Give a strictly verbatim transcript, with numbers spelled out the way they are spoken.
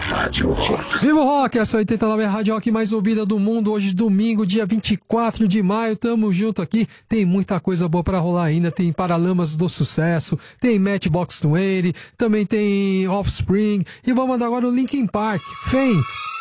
Rádio Rock. Viva o Rock, essa oitenta e nove é a Rádio Rock mais ouvida do mundo. Hoje, domingo, dia vinte e quatro de maio, tamo junto aqui. Tem muita coisa boa pra rolar ainda. Tem Paralamas do Sucesso, tem Matchbox Twenty, também tem Offspring. E vamos mandar agora o Linkin Park, Faint.